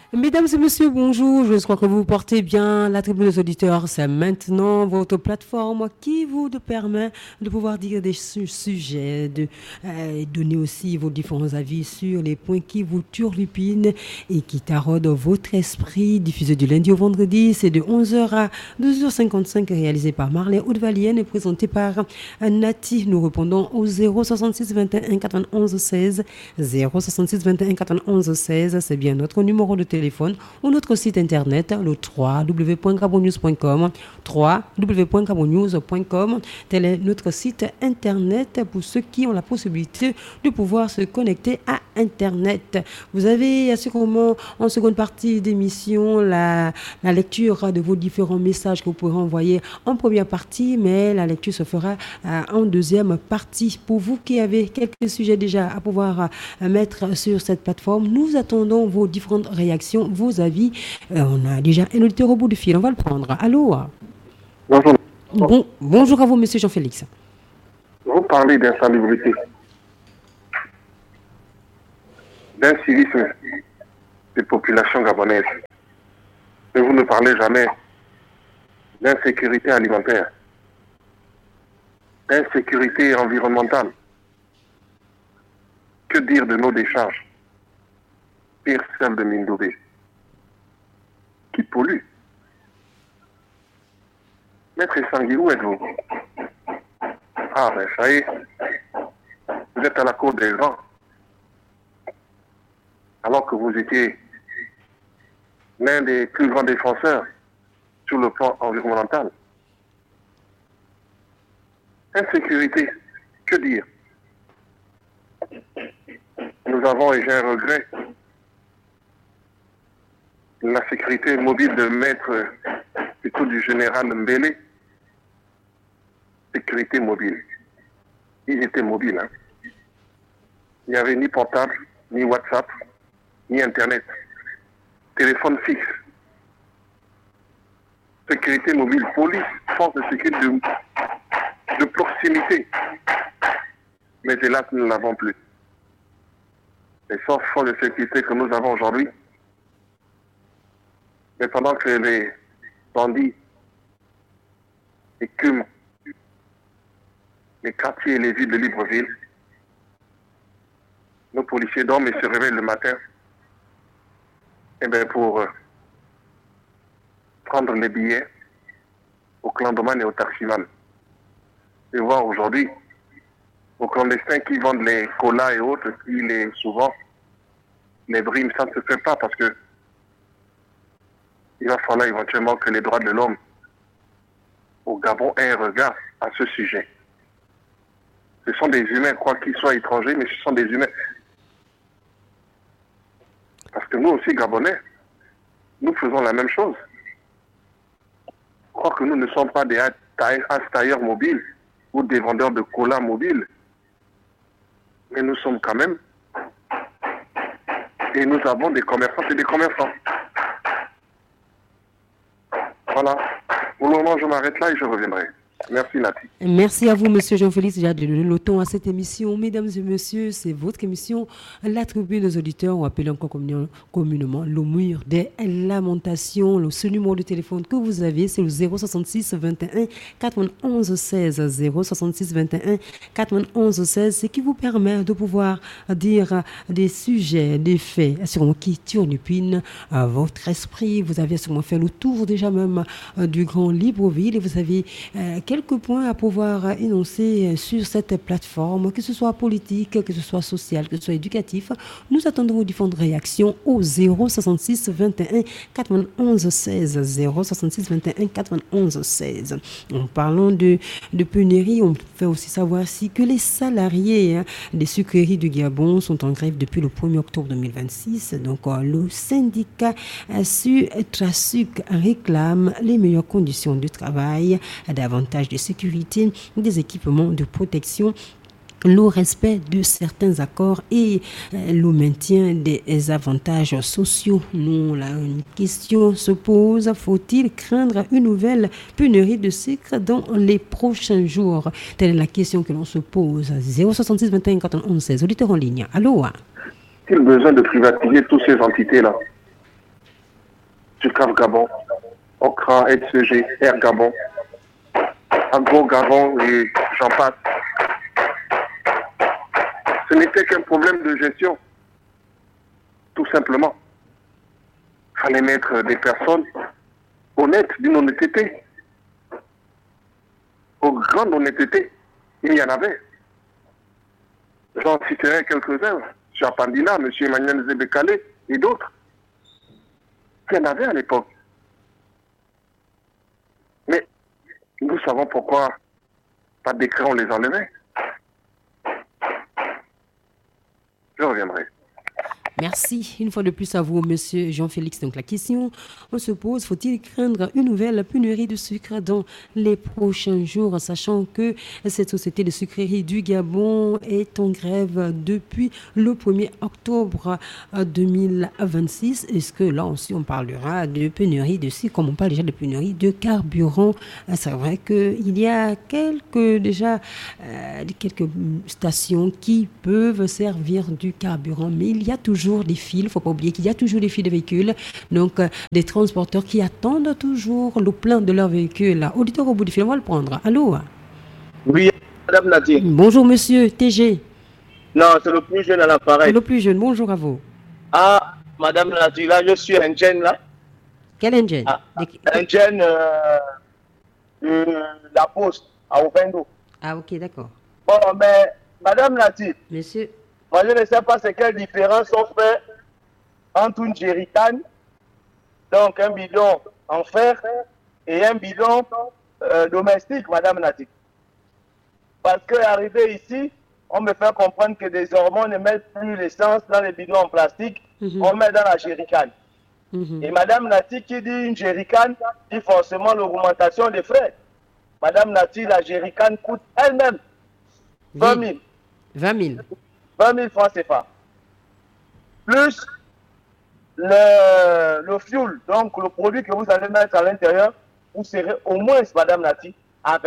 Mesdames et messieurs, bonjour. Je crois que vous vous portez bien. La tribune des auditeurs, c'est maintenant votre plateforme qui vous permet de pouvoir dire des sujets, de donner aussi vos différents avis sur les points qui vous turlupinent et qui taraudent votre esprit. Diffusé du lundi au vendredi, c'est de 11h à 12h55, réalisé par Marlène Haute-Valienne et présenté par Nati. Nous répondons au 066 21 91 16. 066 21 91 16, c'est bien notre numéro de téléphone ou notre site internet, le www.gabonews.com. www.gabonews.com. Tel est notre site internet pour ceux qui ont la possibilité de pouvoir se connecter à internet. Vous avez sûrement en seconde partie d'émission la lecture de vos différents messages que vous pourrez envoyer en première partie, mais la lecture se fera en deuxième partie. Pour vous qui avez quelques sujets déjà à pouvoir mettre sur cette plateforme, nous attendons vos différentes réactions, vos avis. On a déjà un auditeur au bout du fil, on va le prendre. Allô? Bonjour. Bonjour à vous, monsieur Jean-Félix. Vous parlez d'insalubrité, d'incivisme des populations gabonaises. Mais vous ne parlez jamais d'insécurité alimentaire, d'insécurité environnementale. Que dire de nos décharges? Pire celle de Mindoubé, qui pollue. Maître Sangui, où êtes-vous? Ah, ben ça y est, vous êtes à la cour des grands, alors que vous étiez l'un des plus grands défenseurs sur le plan environnemental. Insécurité, que dire? Nous avons, et j'ai un regret, la sécurité mobile de maître, plutôt du général Mbélé. Sécurité mobile. Ils étaient mobiles. Hein. Il n'y avait ni portable, ni WhatsApp, ni Internet. Téléphone fixe. Sécurité mobile. Police, force de sécurité de proximité. Mais hélas, nous ne l'avons plus. Les forces de sécurité que nous avons aujourd'hui, mais pendant que les bandits écument les quartiers et les villes de Libreville, nos policiers dorment et se réveillent le matin pour prendre les billets aux clandomans et aux taximans. Et voir aujourd'hui aux clandestins qui vendent les colas et autres, souvent les brimes, ça ne se fait pas parce que il va falloir éventuellement que les droits de l'homme au Gabon aient un regard à ce sujet. Ce sont des humains, quoi qu'ils soient étrangers, mais ce sont des humains. Parce que nous aussi, Gabonais, nous faisons la même chose. Je crois que nous ne sommes pas des tailleurs mobiles ou des vendeurs de cola mobiles. Mais nous sommes quand même. Et nous avons des commerçants et des commerçants. Voilà. Pour le moment, je m'arrête là et je reviendrai. Merci Nati. Merci à vous, monsieur Jean-Félix. J'ai donné le ton à cette émission. Mesdames et messieurs, c'est votre émission, la tribune des auditeurs, ou appelée encore communément le mur des lamentations. Ce numéro de téléphone que vous avez, c'est le 066 21 91 16. 066 21 91 16, ce qui vous permet de pouvoir dire des sujets, des faits, sûrement qui turlupinent votre esprit. Vous avez sûrement fait le tour déjà même du Grand Libreville et vous avez quelques points à pouvoir énoncer sur cette plateforme, que ce soit politique, que ce soit social, que ce soit éducatif. Nous attendons vos différentes réactions au 066 21 91 16. 066 21 91 16. En parlant de pénurie, on fait aussi savoir si que les salariés des sucreries du Gabon sont en grève depuis le 1er octobre 2026. Donc le syndicat Sutrasuc réclame les meilleures conditions de travail, davantage de sécurité, des équipements de protection, le respect de certains accords et le maintien des avantages sociaux. Nous, là, une question se pose. Faut-il craindre une nouvelle pénurie de sucre dans les prochains jours? Telle est la question que l'on se pose. 066 21 91 16. Auditeur en ligne. Allô? Est-il besoin de privatiser toutes ces entités-là? Sucaf Gabon, Okra, SEG, Air Gabon, Agro Gabon et j'en passe. Ce n'était qu'un problème de gestion, tout simplement. Il fallait mettre des personnes honnêtes, d'une honnêteté, aux grandes honnêtetés. Il y en avait. J'en citerai quelques-uns. M. Apandina, M. Emmanuel Zebekale et d'autres. Il y en avait à l'époque. Mais nous savons pourquoi, par décret, on les enlevait. Je reviendrai. Merci une fois de plus à vous, monsieur Jean-Félix. Donc la question, on se pose, faut-il craindre une nouvelle pénurie de sucre dans les prochains jours, sachant que cette société de sucrerie du Gabon est en grève depuis le 1er octobre 2026. Est-ce que là aussi on parlera de pénurie de sucre, comme on parle déjà de pénurie de carburant? C'est vrai qu'il y a quelques stations qui peuvent servir du carburant, mais il y a toujours des fils, il ne faut pas oublier qu'il y a toujours des fils de véhicules, donc des transporteurs qui attendent toujours le plein de leur véhicule. Auditeur au bout du fil, on va le prendre. Allô? Oui, Madame Nadine. Bonjour monsieur TG. Non, c'est le plus jeune à l'appareil. Le plus jeune, bonjour à vous. Ah, Madame Nadine, là je suis indien là. Quel indien? Indien de la Poste à Ovendo. Ah ok, d'accord. Bon, mais Madame Nadine. Monsieur. Moi, je ne sais pas c'est quelle différence on fait entre une jerrycan, donc un bidon en fer, et un bidon domestique, Madame Nati. Parce qu'arrivé ici, on me fait comprendre que désormais, on ne met plus l'essence dans les bidons en plastique, on met dans la jerrycan. Et Madame Nati qui dit une jerrycan, dit forcément l'augmentation des frais. Madame Nati, la jerrycan coûte elle-même 20 000. 20 000. 20 000 francs CFA. Plus le fuel, donc le produit que vous allez mettre à l'intérieur, vous serez au moins, Madame Nati, à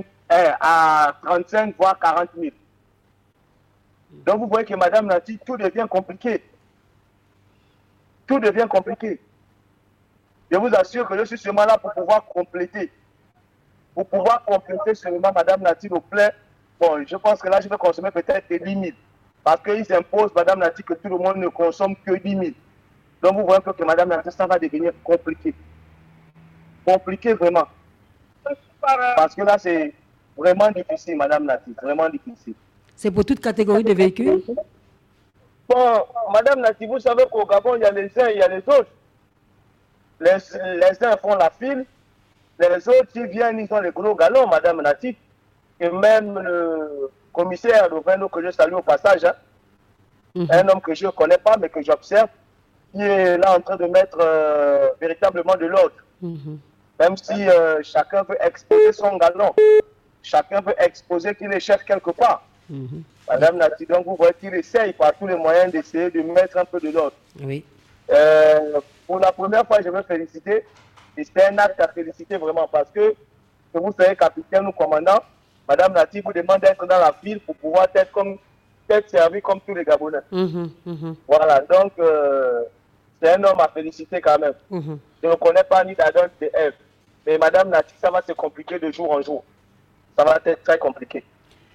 35, voire 40 000. Donc vous voyez que Madame Nati, tout devient compliqué. Tout devient compliqué. Je vous assure que je suis seulement là pour pouvoir compléter. Pour pouvoir compléter seulement Madame Nati le plein. Bon, je pense que là, je vais consommer peut-être 10 000. Parce qu'ils imposent, Madame Nati, que tout le monde ne consomme que 10 000. Donc vous voyez que Madame Nati, ça va devenir compliqué. Compliqué vraiment. Parce que là, c'est vraiment difficile, Madame Nati. Vraiment difficile. C'est pour toute catégorie de véhicules? Bon, Madame Nati, vous savez qu'au Gabon, il y a les uns et il y a les autres. Les uns font la file. Les autres, ils viennent, ils ont les gros galons, Madame Nati. Et même le commissaire Lovendo, que je salue au passage, hein, un homme que je ne connais pas, mais que j'observe, qui est là en train de mettre véritablement de l'ordre. Même si chacun veut exposer son galon, chacun veut exposer qu'il est chef quelque part. Madame Nati, donc vous voyez qu'il essaye par tous les moyens d'essayer de mettre un peu de l'ordre. Oui. Pour la première fois, je veux féliciter, et c'est un acte à féliciter vraiment, parce que vous savez, capitaine ou commandant, Madame Nati vous demande d'être dans la file pour pouvoir être servi comme tous les Gabonais. Voilà, donc c'est un homme à féliciter quand même. Je ne connais pas ni d'Adon ni d'Ève. Mais Madame Nati, ça va se compliquer de jour en jour. Ça va être très compliqué.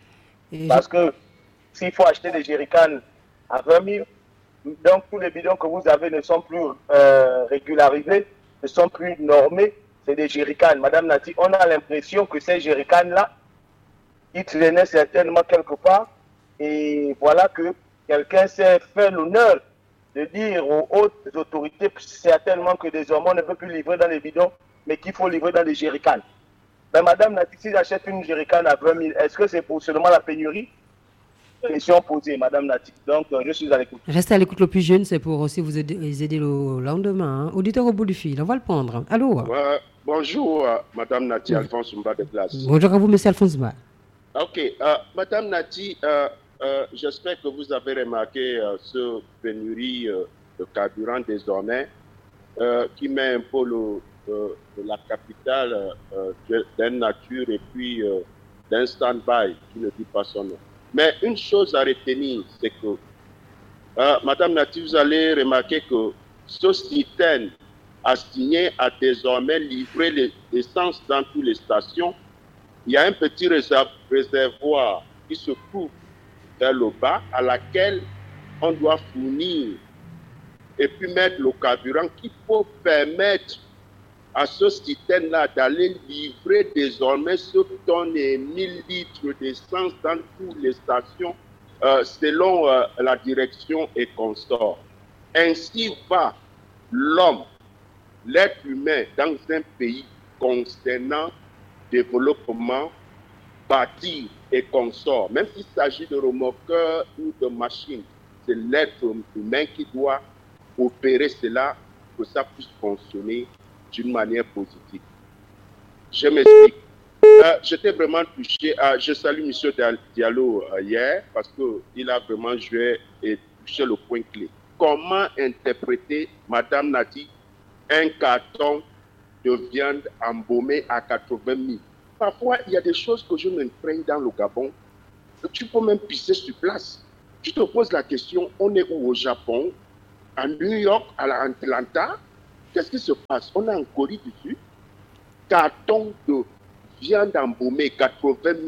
Parce que s'il faut acheter des jerrycans à 20 000, donc tous les bidons que vous avez ne sont plus régularisés, ne sont plus normés, c'est des jerrycans. Madame Nati, on a l'impression que ces jerrycans-là, ils traînaient certainement quelque part, et voilà que quelqu'un s'est fait l'honneur de dire aux hautes autorités certainement que désormrais on ne peut plus livrer dans les bidons, mais qu'il faut livrer dans les jerrycans. Mais Madame Nati, si j'achète une jerrycan à 20 000, est-ce que c'est pour seulement la pénurie? Question posée, Madame Nati. Donc, je suis à l'écoute. Restez à l'écoute le plus jeune, c'est pour aussi vous aider le lendemain. Hein. Auditeur au bout du fil, on va le prendre. Allô? Bonjour, Madame Nati, Alphonse Mba de Place. Bonjour à vous, Monsieur Alphonse Mba. Ok, Madame Nati, j'espère que vous avez remarqué ce pénurie de carburant désormais qui met un peu la capitale d'une nature et puis d'un stand-by qui ne dit pas son nom. Mais une chose à retenir, c'est que, Madame Nati, vous allez remarquer que ce système assigné à désormais livrer l'essence dans toutes les stations. Il y a un petit réservoir qui se trouve vers le bas, à laquelle on doit fournir et puis mettre le carburant qui peut permettre à ce système-là d'aller livrer désormais ce tonnes et 1000 litres d'essence dans toutes les stations selon la direction et consort. Ainsi va l'homme, l'être humain dans un pays concernant développement, bâtir et consort. Même s'il s'agit de remorqueurs ou de machines, c'est l'être humain qui doit opérer cela pour que ça puisse fonctionner d'une manière positive. Je m'explique. J'étais vraiment touché. Je salue M. Diallo hier parce qu'il a vraiment joué et touché le point clé. Comment interpréter, Madame Nati, un carton de viande embaumée à 80 000? Parfois, il y a des choses que je m'imprègne dans le Gabon. Tu peux même pisser sur place. Tu te poses la question, on est où au Japon? À New York, à Atlanta? Qu'est-ce qui se passe? On est en Corée du Sud. Carton de viande embaumée, 80 000.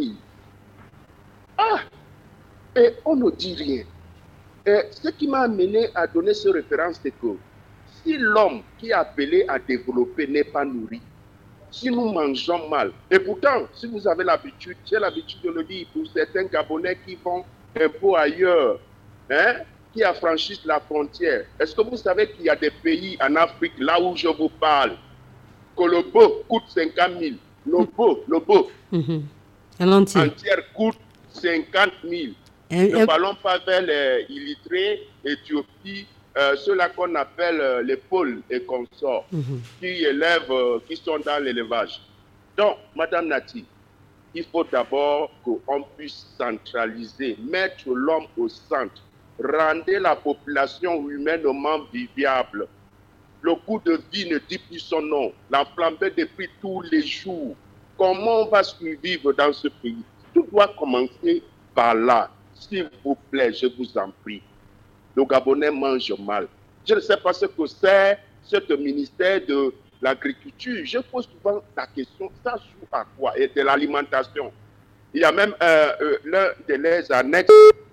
Ah! Et on ne dit rien. Et ce qui m'a amené à donner cette référence, c'est que si l'homme qui est appelé à développer n'est pas nourri, si nous mangeons mal, et pourtant, si vous avez l'habitude, j'ai l'habitude de le dire pour certains Gabonais qui vont un peu ailleurs, qui affranchissent la frontière. Est-ce que vous savez qu'il y a des pays en Afrique, là où je vous parle, que le bœuf coûte 50 000, le bœuf entier coûte 50 000. Ne parlons pas vers les illettrés, Éthiopie, ceux-là qu'on appelle les pôles et consorts, qui élèvent, qui sont dans l'élevage. Donc, Madame Nati, il faut d'abord qu'on puisse centraliser, mettre l'homme au centre, rendre la population humainement vivable. Le coût de vie ne dit plus son nom, la flambée des prix tous les jours. Comment on va survivre dans ce pays? Tout doit commencer par là. S'il vous plaît, je vous en prie. Le Gabonais mange mal. Je ne sais pas ce que c'est, ce ministère de l'agriculture. Je pose souvent la question, ça joue à quoi? Et de l'alimentation. Il y a même l'un des annexes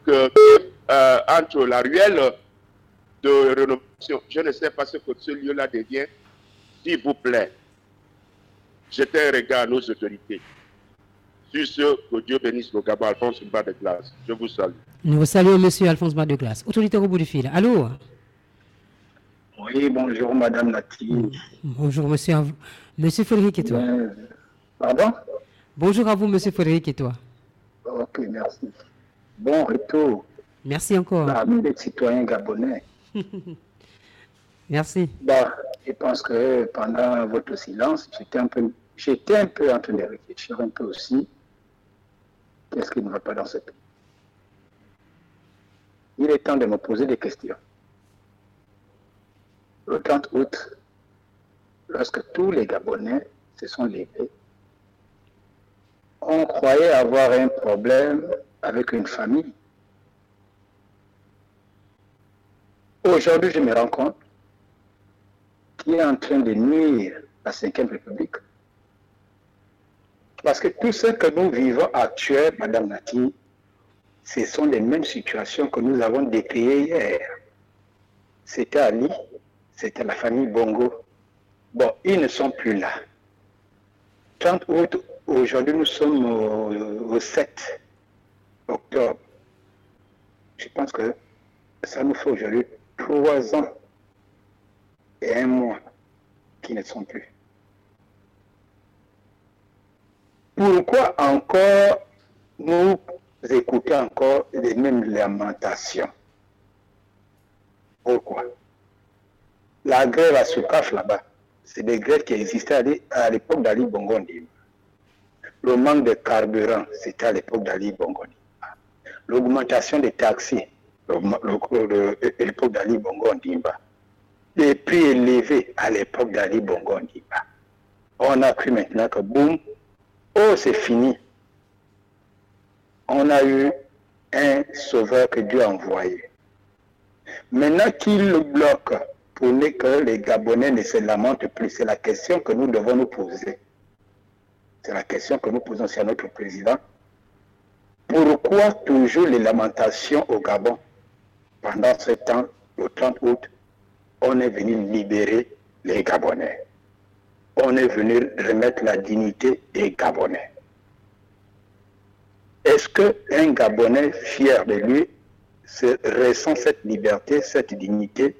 entre la ruelle de rénovation. Je ne sais pas ce que ce lieu-là devient. S'il vous plaît, jetez un regard à nos autorités. Sur ce, que Dieu bénisse le Gabon. Alphonse Mba de Glace. Je vous salue. Nous vous saluons, monsieur Alphonse Mba de Glace. Autorité au bout du fil. Allô? Oui, bonjour, Madame Nati. Bonjour, monsieur. Monsieur Frédéric et toi. Pardon? Bonjour à vous, monsieur Frédéric et toi. Ok, merci. Bon retour. Merci encore. Parmi les citoyens gabonais. Merci. Bon, je pense que pendant votre silence, j'étais un peu en train de réfléchir un peu aussi. Qu'est-ce qui ne va pas dans ce pays? Il est temps de me poser des questions. Le 30 août, lorsque tous les Gabonais se sont levés, on croyait avoir un problème avec une famille. Aujourd'hui, je me rends compte qu'il est en train de nuire la 5e République. Parce que tout ce que nous vivons actuellement, Madame Nati, ce sont les mêmes situations que nous avons décriées hier. C'était Ali, c'était la famille Bongo. Bon, ils ne sont plus là. 30 août, aujourd'hui nous sommes au 7 octobre. Je pense que ça nous fait aujourd'hui 3 ans et 1 mois qui ne sont plus. Pourquoi encore nous écouter encore les mêmes lamentations? Pourquoi? La grève à Soukaf là-bas, c'est des grèves qui existaient à l'époque d'Ali Bongo Ondimba. Le manque de carburant, c'était à l'époque d'Ali Bongo Ondimba. L'augmentation des taxis, à l'époque d'Ali Bongo Ondimba. Les prix élevés à l'époque d'Ali Bongo Ondimba. On a cru maintenant que boum, oh c'est fini. On a eu un sauveur que Dieu a envoyé. Maintenant qu'il bloque pour que les Gabonais ne se lamentent plus? C'est la question que nous devons nous poser. C'est la question que nous posons aussi à notre président. Pourquoi toujours les lamentations au Gabon? Pendant ce temps, le 30 août, on est venu libérer les Gabonais. On est venu remettre la dignité des Gabonais. Est-ce qu'un Gabonais fier de lui ressent cette liberté, cette dignité?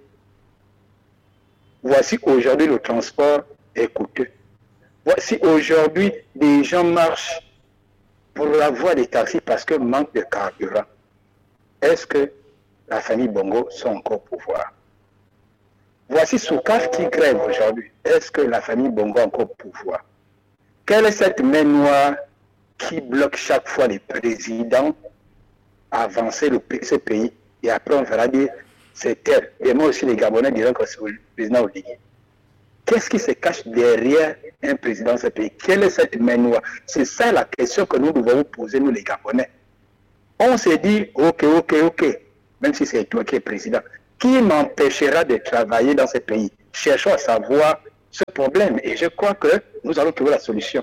Voici aujourd'hui le transport est coûteux. Voici aujourd'hui des gens marchent pour la voie des taxis parce que manque de carburant. Est-ce que la famille Bongo sont encore au pouvoir? Voici Soukaf qui grève aujourd'hui. Est-ce que la famille Bongo a encore au pouvoir? Quelle est cette main noire qui bloque chaque fois les présidents à avancer ce pays? Et après on verra dire c'est elle. Et moi aussi les Gabonais diront que c'est le président Oligui. Qu'est-ce qui se cache derrière un président de ce pays? Quelle est cette main noire? C'est ça la question que nous devons poser, nous les Gabonais. On s'est dit, ok, même si c'est toi qui es président, qui m'empêchera de travailler dans ce pays? Cherchons à savoir ce problème et je crois que nous allons trouver la solution.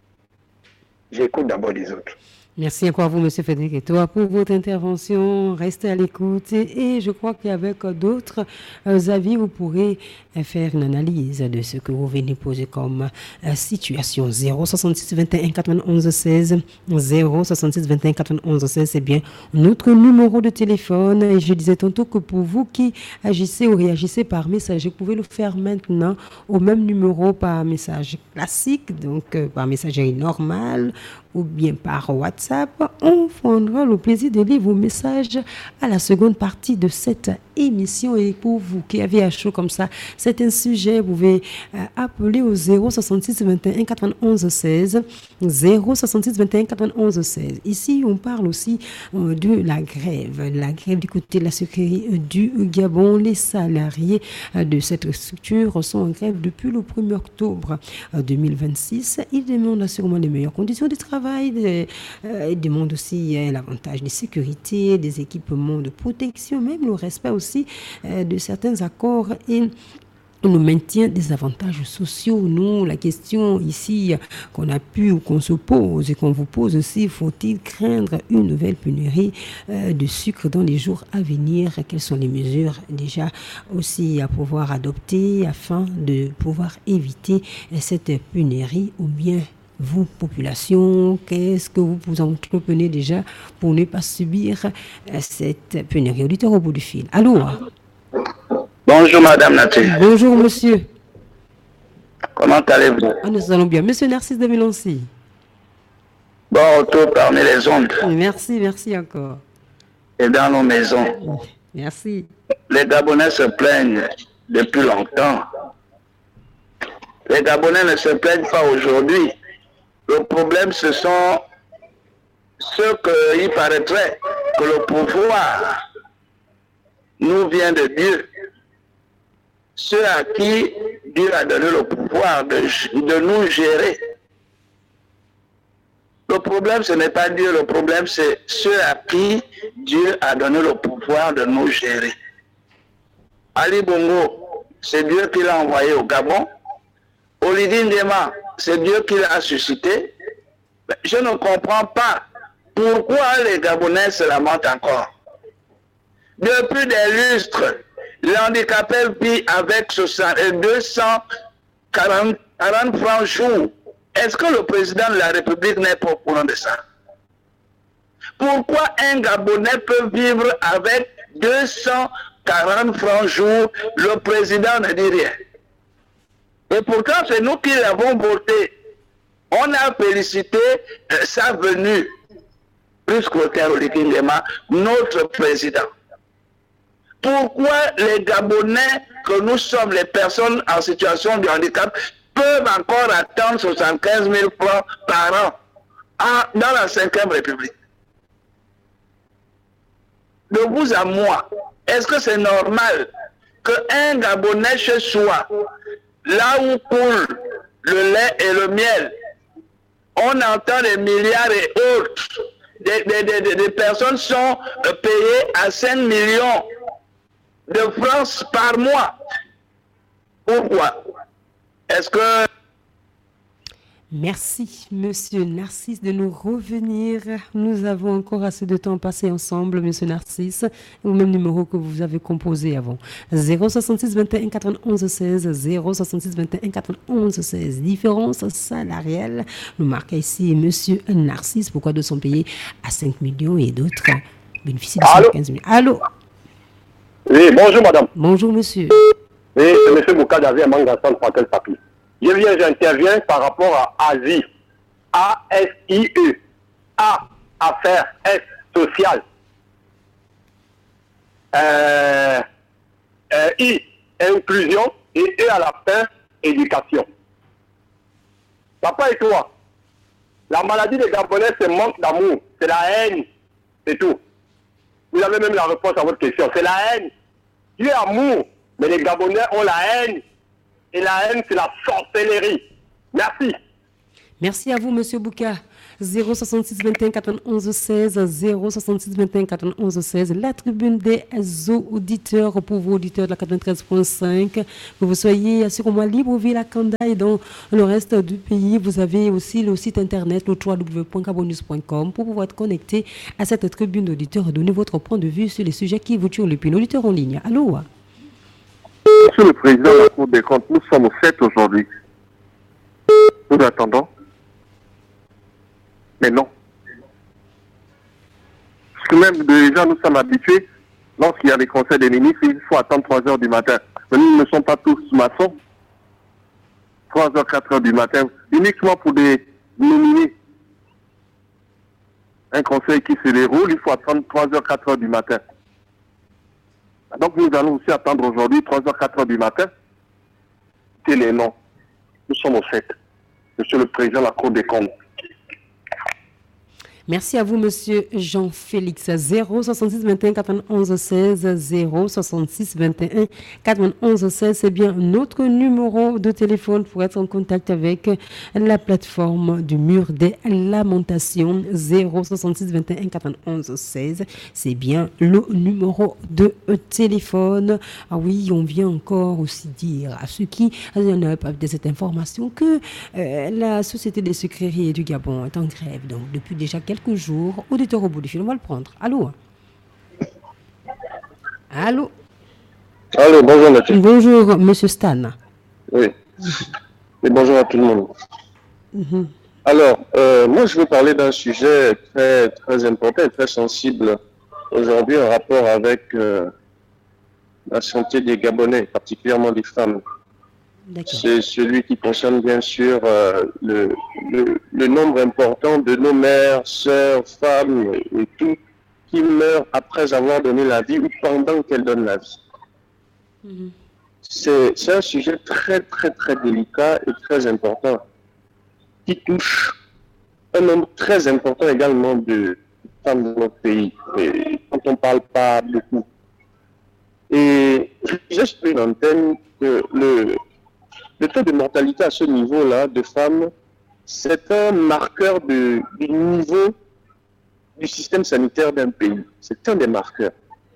J'écoute d'abord les autres. Merci encore à vous, M. Frédéric Eto'o, pour votre intervention. Restez à l'écoute et je crois qu'avec d'autres avis, vous pourrez faire une analyse de ce que vous venez poser comme situation. 066 21 91 16 066 21 91 16, c'est bien notre numéro de téléphone. Et je disais tantôt que pour vous qui agissez ou réagissez par message, vous pouvez le faire maintenant au même numéro par message classique, donc par messagerie normale ou bien par WhatsApp. On prendra le plaisir de lire vos messages à la seconde partie de cette émission. Et pour vous qui avez à chaud comme ça, c'est un sujet, vous pouvez appeler au 066 21 91 16 066 21 91 16. Ici, on parle aussi de la grève du côté de la sécurité du Gabon. Les salariés de cette structure sont en grève depuis le 1er octobre 2026. Ils demandent assurément les meilleures conditions de travail. Ils demandent aussi l'avantage de sécurité, des équipements de protection, même le respect aussi de certains accords et le maintien des avantages sociaux. Nous, la question ici qu'on a pu ou qu'on se pose et qu'on vous pose aussi, faut-il craindre une nouvelle pénurie de sucre dans les jours à venir? Quelles sont les mesures déjà aussi à pouvoir adopter afin de pouvoir éviter cette pénurie? Ou bien vous, population, qu'est-ce que vous entreprenez déjà pour ne pas subir cette pénurie? Auditeur au bout du fil. Allô? Bonjour Madame Nati. Bonjour Monsieur. Comment allez-vous? Nous allons bien. Monsieur Narcisse de Mélancy. Bon retour parmi les ondes. Merci encore. Et dans nos maisons. Merci. Les Gabonais se plaignent depuis longtemps. Les Gabonais ne se plaignent pas aujourd'hui. Le problème, ce sont ceux qu'il paraîtrait que le pouvoir nous vient de Dieu. Ceux à qui Dieu a donné le pouvoir de nous gérer. Le problème, ce n'est pas Dieu, le problème, c'est ceux à qui Dieu a donné le pouvoir de nous gérer. Ali Bongo, c'est Dieu qui l'a envoyé au Gabon. Oligui Nguema, c'est Dieu qui l'a suscité. Je ne comprends pas pourquoi les Gabonais se lamentent encore. Depuis des lustres, l'handicapé vit avec 240 francs jour. Est-ce que le président de la République n'est pas au courant de ça? Pourquoi un Gabonais peut vivre avec 240 francs jour? Le président ne dit rien. Et pourtant, c'est nous qui l'avons voté. On a félicité sa venue, plus qu'aucun Oligui Nguema, notre président. Pourquoi les Gabonais, que nous sommes les personnes en situation de handicap, peuvent encore attendre 75 000 francs par an dans la 5e République? De vous à moi, est-ce que c'est normal qu'un Gabonais chez soi, là où coule le lait et le miel, on entend des milliards et autres, des personnes sont payées à 5 millions de francs par mois. Pourquoi? Est-ce que... Merci, Monsieur Narcisse, de nous revenir. Nous avons encore assez de temps passé ensemble, Monsieur Narcisse, au même numéro que vous avez composé avant. 066 21 91 16, 066 21 91 16. Différence salariale. Nous marquons ici Monsieur Narcisse. Pourquoi d'autres sont payés à 5 millions et d'autres bénéficient de 15 millions? Allô? Oui, bonjour madame. Bonjour, monsieur. Oui, c'est monsieur Boukadavi Mangassan Patel Papi. J'interviens par rapport à ASIE. A-S-I-E. A, affaires, S, social. I, inclusion. Et E à la fin, éducation. Papa et toi, la maladie des Gabonais, c'est manque d'amour. C'est la haine. C'est tout. Vous avez même la réponse à votre question. C'est la haine. Dieu est amour. Mais les Gabonais ont la haine. Et la haine, c'est la sorcellerie. Merci. Merci à vous, Monsieur Bouka. 066 21 91 16, 066 21 91 16. La tribune des auditeurs pour vos auditeurs de la 93.5. Que vous soyez sur moi Libreville, à Kanda et dans le reste du pays. Vous avez aussi le site internet, le www.gabonnews.com, pour pouvoir être connecté à cette tribune d'auditeurs et donner votre point de vue sur les sujets qui vous tuent le plus. L'auditeur en ligne. Allô? Monsieur le Président de la Cour des comptes, nous sommes au 7 aujourd'hui. Nous attendons. Mais non. Parce que même déjà, nous sommes habitués, lorsqu'il y a des conseils des ministres, il faut attendre 3 heures du matin. Mais nous ne sommes pas tous maçons. 3 heures, 4 heures du matin, uniquement pour des nominés. Un conseil qui se déroule, il faut attendre 3 heures, 4 heures du matin. Donc nous allons aussi attendre aujourd'hui 3 heures, 4 heures du matin. C'est les noms. Nous sommes au 7. Monsieur le Président de la Cour des comptes. Merci à vous, Monsieur Jean-Félix. 066 21 91 16, 066 21 91 16. C'est bien notre numéro de téléphone pour être en contact avec la plateforme du Mur des Lamentations. 066 21 91 16. C'est bien le numéro de téléphone. Ah oui, on vient encore aussi dire à ceux qui n'avaient pas de cette information que la Société des sucreries du Gabon est en grève. Donc, depuis déjà quelques jours, auditeur au bout du fil, on va le prendre. Allô? Allô? Allô, bonjour Mathieu. Bonjour, monsieur Stan. Oui. Et bonjour à tout le monde. Alors, moi je veux parler d'un sujet très, très important et très sensible aujourd'hui en rapport avec la santé des Gabonais, particulièrement des femmes. C'est celui qui concerne bien sûr le nombre important de nos mères, sœurs, femmes et tout qui meurent après avoir donné la vie ou pendant qu'elles donnent la vie. C'est un sujet très très très délicat et très important qui touche un nombre très important également de femmes de notre pays, et quand on ne parle pas beaucoup. Et j'explique une antenne que le taux de mortalité à ce niveau-là de femmes, c'est un marqueur du niveau du système sanitaire d'un pays. C'est un des marqueurs.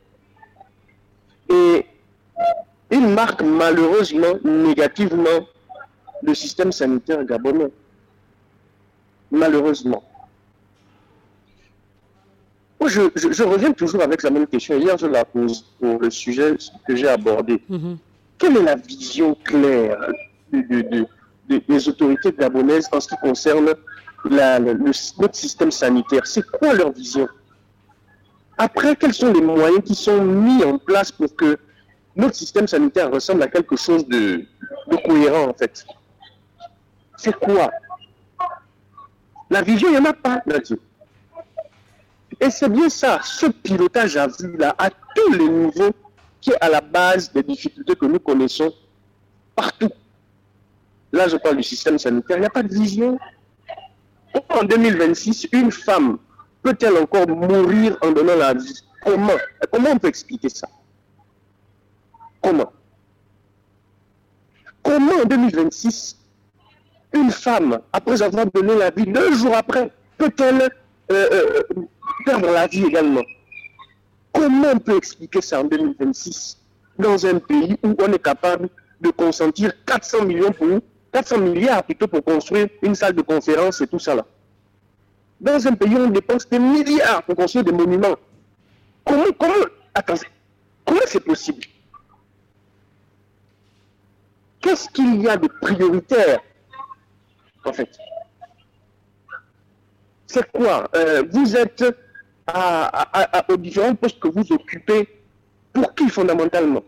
Et il marque malheureusement négativement le système sanitaire gabonais. Malheureusement. Moi, je reviens toujours avec la même question. Hier, je la pose pour le sujet que j'ai abordé. Quelle est la vision claire des autorités gabonaises en ce qui concerne notre système sanitaire? C'est quoi leur vision? Après, quels sont les moyens qui sont mis en place pour que notre système sanitaire ressemble à quelque chose de cohérent en fait? C'est quoi? La vision, il n'y en a pas, Nadia. Et c'est bien ça, ce pilotage à vue là, à tous les niveaux, qui est à la base des difficultés que nous connaissons partout. Là, je parle du système sanitaire, il n'y a pas de vision. En 2026, une femme peut-elle encore mourir en donnant la vie? Comment? Comment on peut expliquer ça? Comment? Comment en 2026, une femme, après avoir donné la vie, 2 jours après, peut-elle perdre la vie également? Comment on peut expliquer ça en 2026 dans un pays où on est capable de consentir 400 milliards plutôt pour construire une salle de conférence et tout ça là. Dans un pays où on dépense des milliards pour construire des monuments. Comment c'est possible? Qu'est-ce qu'il y a de prioritaire, en fait? C'est quoi? Vous êtes aux différents postes que vous occupez, pour qui fondamentalement?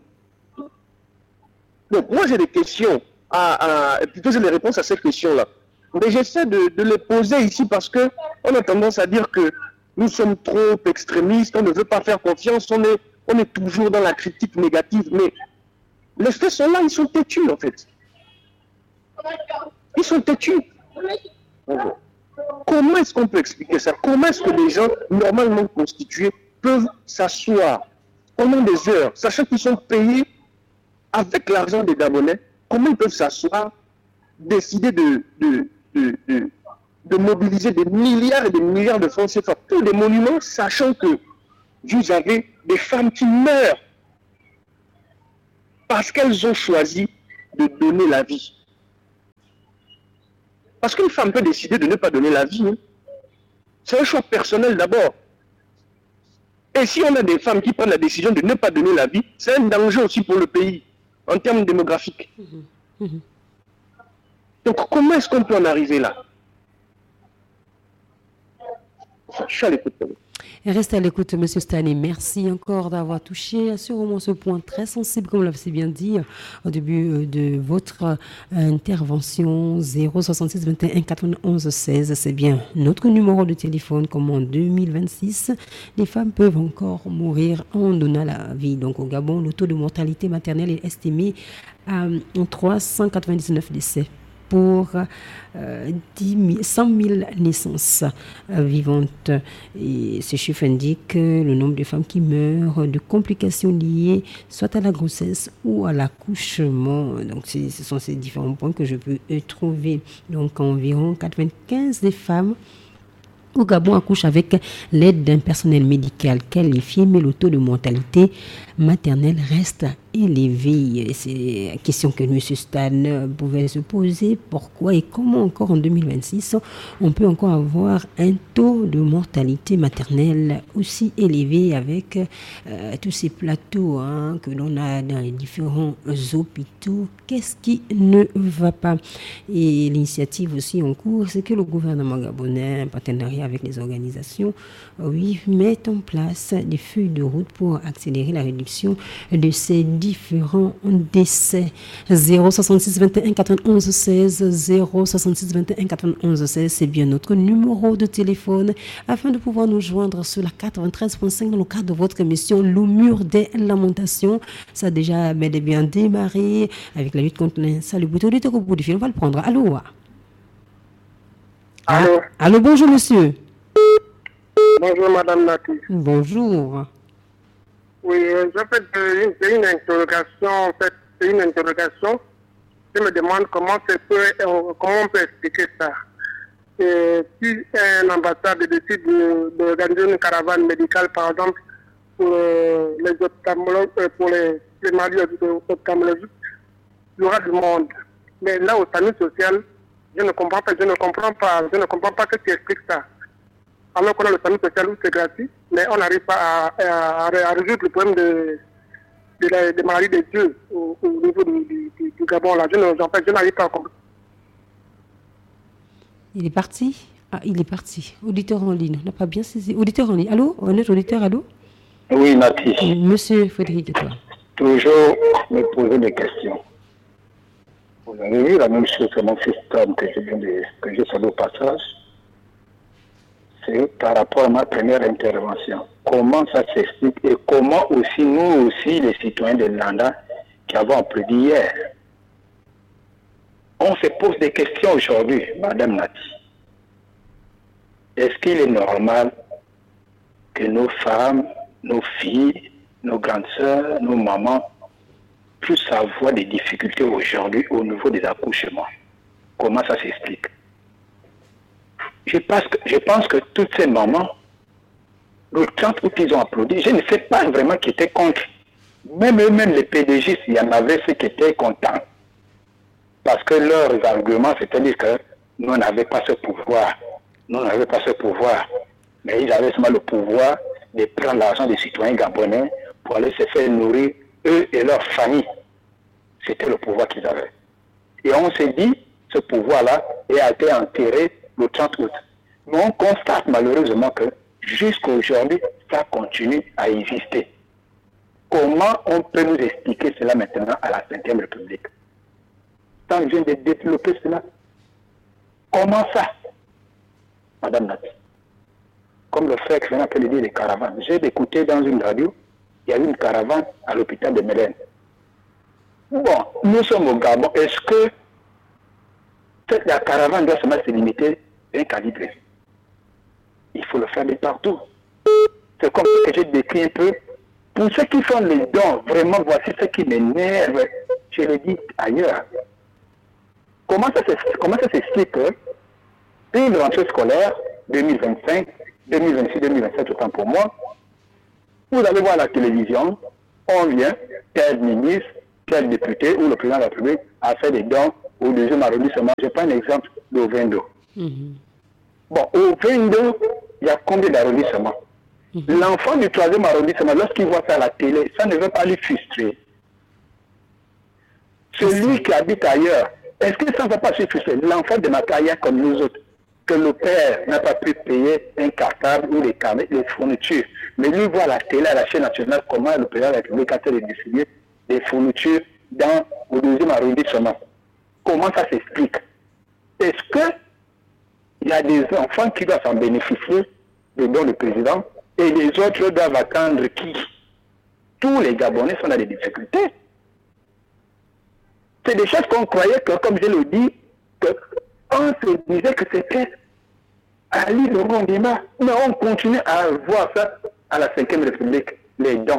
Donc, moi j'ai des questions, plutôt j'ai des réponses à ces questions-là. Mais j'essaie de les poser ici parce qu'on a tendance à dire que nous sommes trop extrémistes, on ne veut pas faire confiance, on est toujours dans la critique négative. Mais les faits sont là, ils sont têtus en fait. Ils sont têtus. Comment est-ce qu'on peut expliquer ça? Comment est-ce que les gens normalement constitués peuvent s'asseoir pendant des heures, sachant qu'ils sont payés avec l'argent des Gabonais? Comment ils peuvent s'asseoir, décider de mobiliser des milliards et des milliards de francs CFA pour des monuments, sachant que vous avez des femmes qui meurent parce qu'elles ont choisi de donner la vie? Parce qu'une femme peut décider de ne pas donner la vie. Hein. C'est un choix personnel d'abord. Et si on a des femmes qui prennent la décision de ne pas donner la vie, c'est un danger aussi pour le pays, en termes démographiques. Donc comment est-ce qu'on peut en arriver là? Je suis à l'écoute. Restez à l'écoute, M. Stani. Merci encore d'avoir touché sûrement ce point très sensible, comme vous l'avez bien dit au début de votre intervention. 066 21 91 16, c'est bien notre numéro de téléphone. Comme en 2026, les femmes peuvent encore mourir en donnant la vie. Donc au Gabon, le taux de mortalité maternelle est estimé à 399 décès pour 100 000 naissances vivantes. Et ces chiffres indiquent le nombre de femmes qui meurent de complications liées soit à la grossesse ou à l'accouchement. Donc ce sont ces différents points que je peux trouver. Donc environ 95 des femmes au Gabon accouchent avec l'aide d'un personnel médical qualifié, mais le taux de mortalité maternelle reste élevé. C'est la question que M. Stan pouvait se poser. Pourquoi et comment encore en 2026 on peut encore avoir un taux de mortalité maternelle aussi élevé avec tous ces plateaux que l'on a dans les différents hôpitaux? Qu'est-ce qui ne va pas? Et l'initiative aussi en cours, c'est que le gouvernement gabonais, en partenariat avec les organisations, met en place des feuilles de route pour accélérer la réduction de ces différents décès. 066 21 91 16, 066 21 91 16, c'est bien notre numéro de téléphone afin de pouvoir nous joindre sur la 93.5 dans le cadre de votre émission Le Mur des Lamentations. Ça a déjà bel et bien démarré avec la lutte contre l'insalubrité. Au bout du fil, on va le prendre. Allô? Allô? Allô, bonjour monsieur. Bonjour Madame Nati. Bonjour. Oui, j'ai une interrogation. En fait, c'est une interrogation. Je me demande comment on peut expliquer ça. Et si un ambassade décide d'organiser une caravane médicale, par exemple, pour les ophtalmologues, pour les maladies ophtalmologiques, il y aura du monde. Mais là, au SAMU social, je ne comprends pas ce qui explique ça. Alors qu'on a le SAMU social où c'est gratuit, mais on n'arrive pas à résoudre le problème des maladies des yeux au niveau du Gabon. Là. Je n'arrive pas à comprendre. Il est parti? Il est parti. Auditeur en ligne. On n'a pas bien saisi. Auditeur en ligne. Allô? Honnête auditeur, allô? Oui, Nati. Monsieur Frédéric, et toi? Toujours me poser des questions. Vous avez vu la même chose que mon système que j'ai salué au passage. C'est par rapport à ma première intervention. Comment ça s'explique et comment aussi nous aussi, les citoyens de Landa, qui avons applaudi hier, on se pose des questions aujourd'hui, Madame Nati. Est-ce qu'il est normal que nos femmes, nos filles, nos grandes sœurs, nos mamans puissent avoir des difficultés aujourd'hui au niveau des accouchements? Comment ça s'explique? Je pense que toutes ces mamans, le 30 août, ils ont applaudi. Je ne sais pas vraiment qui était contre. Même eux-mêmes, les PDG, il y en avait ceux qui étaient contents. Parce que leurs arguments, c'est-à-dire que nous n'avions pas ce pouvoir. Nous n'avions pas ce pouvoir. Mais ils avaient seulement le pouvoir de prendre l'argent des citoyens gabonais pour aller se faire nourrir, eux et leurs familles. C'était le pouvoir qu'ils avaient. Et on s'est dit, ce pouvoir-là a été enterré le 30 août. Mais on constate malheureusement que jusqu'à aujourd'hui, ça continue à exister. Comment on peut nous expliquer cela maintenant à la 5e République? Tant que je viens de développer cela. Comment ça? Madame Nati, comme le frère qui vient de dire les caravanes, j'ai écouté dans une radio, il y a eu une caravane à l'hôpital de Mélène. Bon, nous sommes au Gabon. Est-ce que la caravane doit seulement se limiter à un calibre? Il faut le faire de partout. C'est comme ce que j'ai décrit un peu. Pour ceux qui font les dons, vraiment, voici ce qui m'énerve. Je le dis ailleurs. Comment ça s'explique que une rentrée scolaire 2025, 2026, 2027, autant pour moi, vous allez voir la télévision, on vient, tel ministre, tel député ou le président de la République a fait des dons au deuxième arrondissement. Je prends un exemple de Vendo. Bon, au Vendo, il y a combien d'arrondissements? L'enfant du 3e arrondissement, lorsqu'il voit ça à la télé, ça ne veut pas lui frustrer. Celui qui habite ailleurs, est-ce que ça ne va pas se frustrer? L'enfant de Makaya comme nous autres, que le père n'a pas pu payer un cartable ou les fournitures. Mais lui voit à la télé, à la chaîne nationale, comment le président de la République a distribué des fournitures au 2e arrondissement. Comment ça s'explique? Est-ce qu'il y a des enfants qui doivent s'en bénéficier de dons du président et les autres doivent attendre qui? Tous les Gabonais sont dans des difficultés. C'est des choses qu'on croyait que, comme je le dis, on se disait que c'était à l'île Rondima. Mais on continue à voir ça à la 5e République, les dons.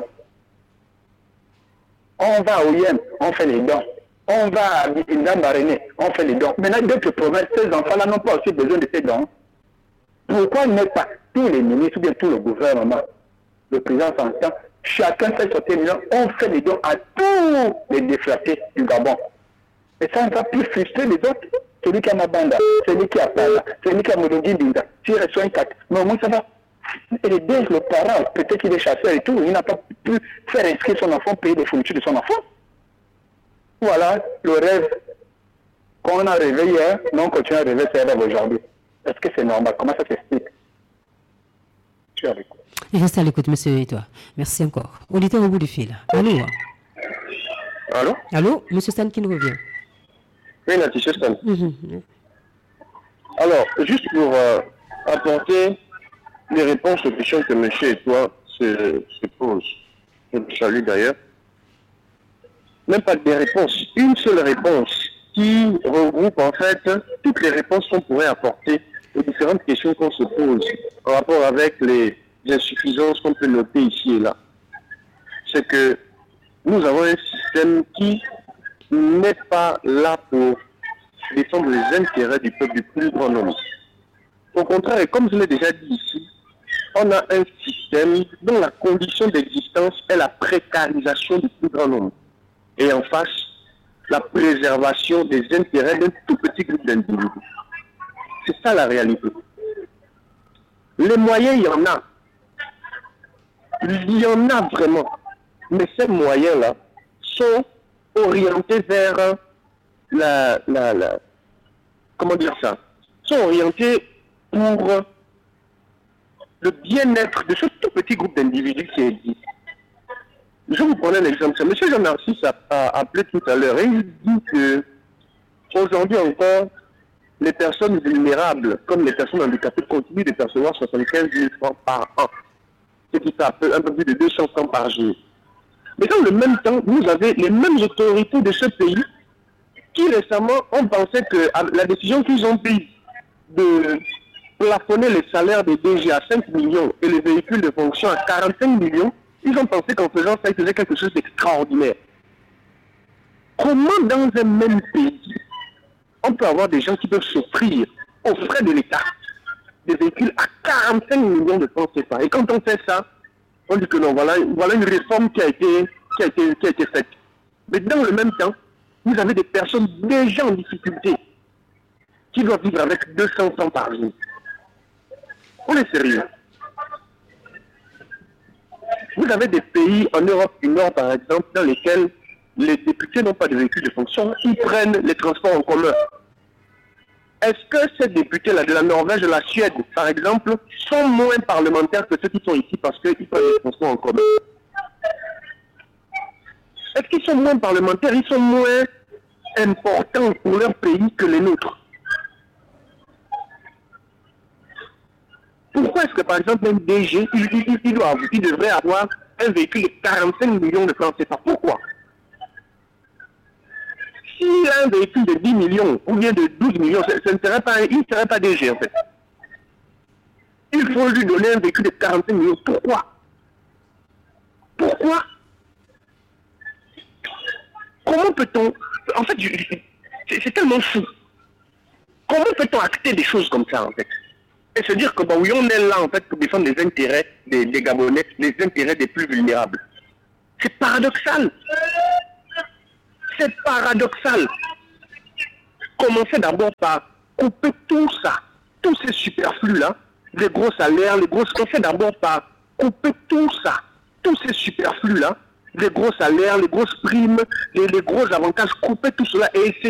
On va au Yem, on fait les dons. On va à Ndambaréné, on fait les dons. Maintenant, d'autres provinces, ces enfants-là n'ont pas aussi besoin de ces dons. Pourquoi ne pas tous les ministres ou bien tout le gouvernement, le président s'entend, chacun fait sortir millions, on fait les dons à tous les déflatés du Gabon. Et ça ne va plus frustrer les autres. Celui qui a Mabanda, celui qui a Pala, celui qui a Molongi Binda, s'il reçoit un 4. Mais au moins ça va aider le parent. Peut-être qu'il est chasseur et tout, il n'a pas pu faire inscrire son enfant, payer les fournitures de son enfant. Voilà le rêve qu'on a rêvé hier, mais on continue à rêver ce rêve aujourd'hui. Est-ce que c'est normal? Comment ça s'explique? Je suis avec vous. Et reste à l'écoute, monsieur et toi. Merci encore. Auditeur au bout du fil. Allô? Allô? Allô? Monsieur Stan qui nous revient. Oui, Nati, c'est Stan. Alors, juste pour apporter les réponses aux questions que monsieur et toi se posent, je vous salue d'ailleurs. Même pas des réponses, une seule réponse qui regroupe en fait toutes les réponses qu'on pourrait apporter aux différentes questions qu'on se pose en rapport avec les insuffisances qu'on peut noter ici et là. C'est que nous avons un système qui n'est pas là pour défendre les intérêts du peuple du plus grand nombre. Au contraire, et comme je l'ai déjà dit ici, on a un système dont la condition d'existence est la précarisation du plus grand nombre. Et en face, la préservation des intérêts d'un tout petit groupe d'individus. C'est ça la réalité. Les moyens, il y en a. Il y en a vraiment. Mais ces moyens-là sont orientés vers comment dire ça? Sont orientés pour le bien-être de ce tout petit groupe d'individus qui existe. Je vous prends un exemple. M. Jean Narcisse a appelé tout à l'heure et il dit que aujourd'hui encore, les personnes vulnérables, comme les personnes handicapées, continuent de percevoir 75 000 francs par an. Ce qui fait un peu plus de 200 francs par jour. Mais dans le même temps, vous avez les mêmes autorités de ce pays qui récemment ont pensé que la décision qu'ils ont prise de plafonner les salaires des DG à 5 millions et les véhicules de fonction à 45 millions, ils ont pensé qu'en faisant ça, ils faisaient quelque chose d'extraordinaire. Comment dans un même pays, on peut avoir des gens qui peuvent s'offrir aux frais de l'État des véhicules à 45 millions de francs CFA? Et quand on fait ça, on dit que non, voilà une réforme qui a été qui a été faite. Mais dans le même temps, vous avez des personnes déjà en difficulté qui doivent vivre avec 200 francs par jour. On est sérieux. Vous avez des pays en Europe du Nord, par exemple, dans lesquels les députés n'ont pas de véhicule de fonction, ils prennent les transports en commun. Est-ce que ces députés-là de la Norvège, de la Suède, par exemple, sont moins parlementaires que ceux qui sont ici parce qu'ils prennent les transports en commun? Est-ce qu'ils sont moins parlementaires, ils sont moins importants pour leur pays que les nôtres? Pourquoi est-ce que, par exemple, un DG, il devrait avoir un véhicule de 45 millions de francs CFA? Pourquoi? S'il a un véhicule de 10 millions ou bien de 12 millions, il ne serait pas DG en fait. Il faut lui donner un véhicule de 45 millions. Pourquoi? Pourquoi? Comment peut-on... En fait, c'est tellement fou. Comment peut-on acter des choses comme ça en fait? Et se dire que bah oui, on est là en fait pour défendre les intérêts des Gabonais, les intérêts des plus vulnérables. C'est paradoxal. C'est paradoxal. Commencez d'abord par couper tout ça, tous ces superflus-là, les gros salaires, commencez d'abord par couper tout ça, tous ces superflus-là, les gros salaires, les grosses primes, les gros avantages, couper tout cela et essayer